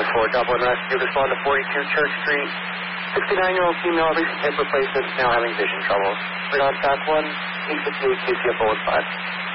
For Dublin Rescue, respond to 42 Church Street. 69-year-old female, recent hip replacement, now having vision trouble. Right on track 1, 858 QCF 05.